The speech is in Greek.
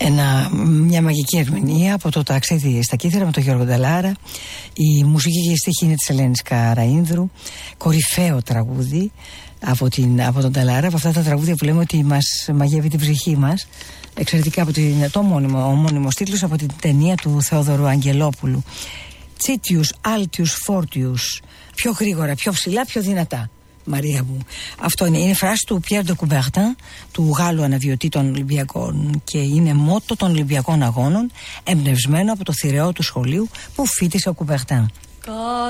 Μια μαγική ερμηνεία από το ταξίδι στα Κύθρα με τον Γιώργο Νταλάρα. Η μουσική και η στίχη είναι της Ελένης Καραΐνδρου. Κορυφαίο τραγούδι από τον Νταλάρα. Από αυτά τα τραγούδια που λέμε ότι μας μαγεύει την ψυχή μας. Εξαιρετικά από ο μόνιμος τίτλος από την ταινία του Θεόδωρου Αγγελόπουλου. Τσίτιους, Άλτιους, Φόρτιους. Πιο γρήγορα, πιο ψηλά, πιο δυνατά. Μαρία μου. Αυτό είναι φράση του Πιέρ ντε Κουμπέρτιν, του Γάλλου αναβιωτή των Ολυμπιακών, και είναι μότο των Ολυμπιακών Αγώνων, εμπνευσμένο από το θηρεό του σχολείου που φοίτησε ο Κουμπέρτιν.